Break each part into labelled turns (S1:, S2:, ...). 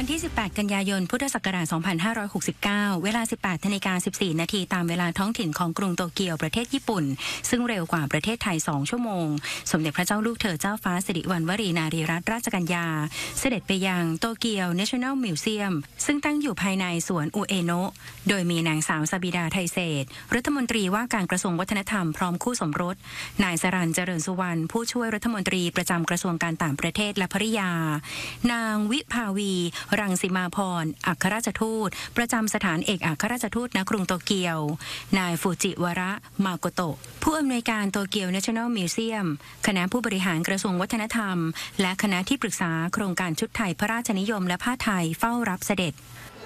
S1: วันที่ 18 กันยายน พุทธศักราช 2569 เวลา 18:14 นาทีตามเวลาท้องถิ่นของกรุงโตเกียวประเทศญี่ปุ่นซึ่งเร็วกว่าประเทศไทย 2 ชั่วโมงสมเด็จพระเจ้าลูกเธอเจ้าฟ้าสิริวัณวรีนารีรัตนราชกัญญาเสด็จไปยังโตเกียว National Museum ซึ่งตั้งอยู่ภายในสวนอุเอโนะโดยมีนางสาวซาบิดาไทเศษรัฐมนตรีว่าการกระทรวงวัฒนธรรมพร้อมคู่สมรสนายสรัญเจริญสุวรรณผู้ช่วยรัฐมนตรีประจำกระทรวงการต่างประเทศและภริยานางวิภาวีรังสิมาพรอัครราชทูตประจำสถานเอกอัครราชทูตณกรุงโตเกียวนายฟูจิวระมาโกโตะผู้อำนวยการโตเกียว National Museum คณะผู้บริหารกระทรวงวัฒนธรรมและคณะที่ปรึกษาโครงการชุดไทยพระราชนิยมและผ้าไทยเฝ้ารับเสด็จ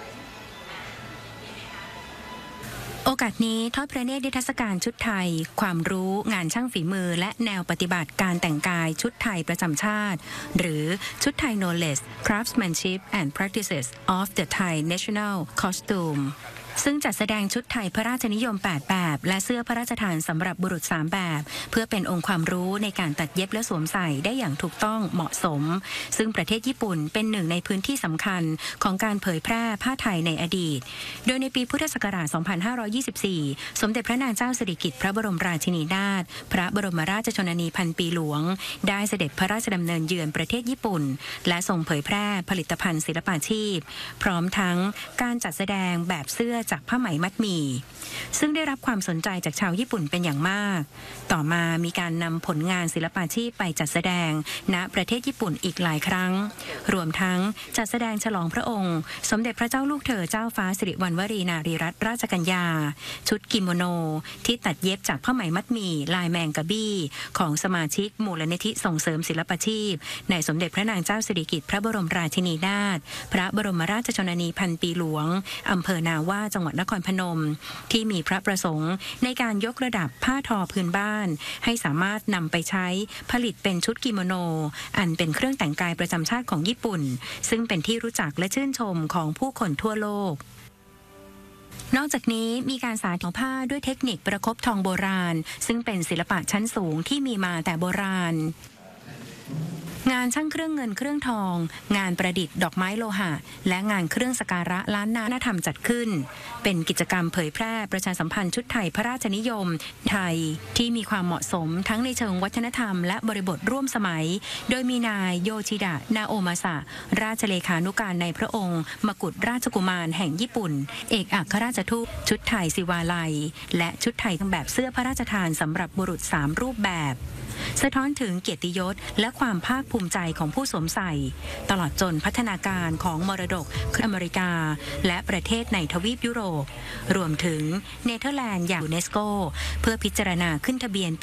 S1: โอกาสนี้ทอดพระเนตรนิทรรศการชุดไทยความรู้งานช่างฝีมือและแนวปฏิบัติการแต่งกายชุดไทยประจำชาติหรือชุดไทย Knowledge Craftsmanship and Practices of the Thai National Costumeซึ่งจัดแสดงชุดไทยพระราชนิยม8แบบและเสื้อพระราชทานสำหรับบุรุษ3แบบเพื่อเป็นองค์ความรู้ในการตัดเย็บและสวมใส่ได้อย่างถูกต้องเหมาะสมซึ่งประเทศญี่ปุ่นเป็นหนึ่งในพื้นที่สำคัญของการเผยแพร่ผ้าไทยในอดีตโดยในปีพุทธศักราช 2524 สมเด็จพระนางเจ้าสิริกิติ์พระบรมราชินีนาถพระบรมราชชนนีพันปีหลวงได้เสด็จพระราชดำเนินเยือนประเทศญี่ปุ่นและทรงเผยแพร่ผลิตภัณฑ์ศิลปาชีพพร้อมทั้งการจัดแสดงแบบเสื้อจากผ้าไหมมัดหมี่ซึ่งได้รับความสนใจจากชาวญี่ปุ่นเป็นอย่างมากต่อมามีการนำผลงานศิลปาชีพไปจัดแสดงณประเทศญี่ปุ่นอีกหลายครั้งรวมทั้งจัดแสดงฉลองพระองค์สมเด็จพระเจ้าลูกเธอเจ้าฟ้าสิริวัณวรีนารีรัตนราชกัญญาชุดกิโมโนที่ตัดเย็บจากผ้าไหมมัดหมี่ลายแมงกะบี้ของสมาชิกมูลนิธิส่งเสริมศิลปาชีพในสมเด็จพระนางเจ้าสิริกิติ์พระบรมราชินีนาถพระบรมราชชนนีพันปีหลวงอำเภอนาว่าจังหวัดนครพนมที่มีพระประสงค์ในการยกระดับผ้าทอพื้นบ้านให้สามารถนำไปใช้ผลิตเป็นชุดกิโมโนอันเป็นเครื่องแต่งกายประจำชาติของญี่ปุ่นซึ่งเป็นที่รู้จักและชื่นชมของผู้คนทั่วโลกนอกจากนี้มีการสาธิตผ้าด้วยเทคนิคประคบทองโบราณซึ่งเป็นศิลปะชั้นสูงที่มีมาแต่โบราณงานช่างเครื่องเงินเครื่องทองงานประดิษฐ์ดอกไม้โลหะและงานเครื่องสักการะล้านนาวัฒนธรรมจัดขึ้นเป็นกิจกรรมเผยแพร่ประชาสัมพันธ์ชุดไทยพระราชนิยมไทยที่มีความเหมาะสมทั้งในเชิงวัฒนธรรมและบริบทร่วมสมัยโดยมีนายโยชิดะนาโอมาสะราชเลขานุการในพระองค์มกุฎราชกุมารแห่งญี่ปุ่นเอกอัครราชทูตชุดไทยศิวาลัยและชุดไทยทั้งแบบเสื้อพระราชทานสำหรับบุรุษ3รูปแบบสะท้อนถึงเกียรติยศและความภาคภูมิใจของผู้สวมใส่ตลอดจนพัฒนาการของมรดกอเมริกาและประเทศในทวีปยุโรปรวมถึงเนเธอร์แลนด์อย่างยูเนสโกเพื่อพิจารณาขึ้นทะเบียน